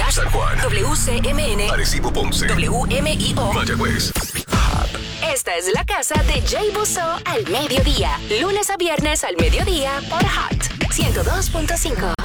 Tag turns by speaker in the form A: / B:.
A: San Juan,
B: WCMN,
A: Arecibo, Ponce,
B: WMIO,
A: Mayagüez.
B: Esta es la casa de Jay Busso al mediodía. Lunes a viernes al mediodía por Hot 102.5.